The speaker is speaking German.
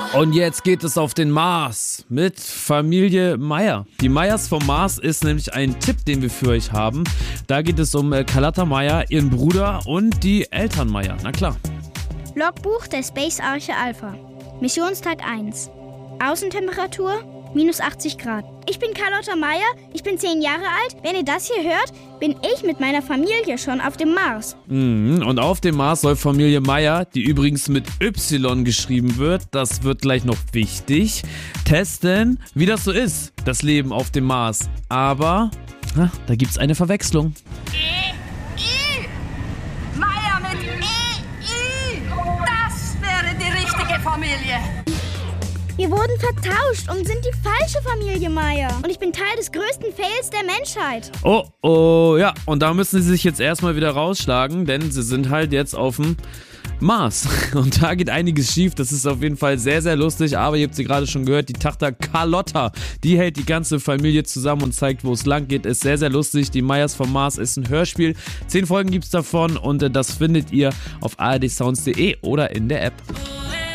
Und jetzt geht es auf den Mars mit Familie Meyer. Die Meyers vom Mars ist nämlich ein Tipp, den wir für euch haben. Da geht es um Carlotta Meyer, ihren Bruder und die Eltern Meyer. Na klar. Logbuch der Space Arche Alpha. Missionstag 1. Außentemperatur -80 Grad. Ich bin Carlotta Meyer, ich bin 10 Jahre alt. Wenn ihr das hier hört, bin ich mit meiner Familie schon auf dem Mars. Und auf dem Mars soll Familie Meyer, die übrigens mit Y geschrieben wird, das wird gleich noch wichtig, testen, wie das so ist, das Leben auf dem Mars. Aber da gibt's eine Verwechslung. Meyer mit I. Das wäre die richtige Familie. Wir wurden vertauscht und sind die falsche Familie Meyer. Und ich bin Teil des größten Fails der Menschheit. Oh, ja. Und da müssen sie sich jetzt erstmal wieder rausschlagen, denn sie sind halt jetzt auf dem Mars. Und da geht einiges schief. Das ist auf jeden Fall sehr, sehr lustig. Aber ihr habt sie gerade schon gehört, die Tochter Carlotta, die hält die ganze Familie zusammen und zeigt, wo es lang geht. Ist sehr, sehr lustig. Die Meyers vom Mars ist ein Hörspiel. 10 Folgen gibt's davon und das findet ihr auf ardsounds.de oder in der App.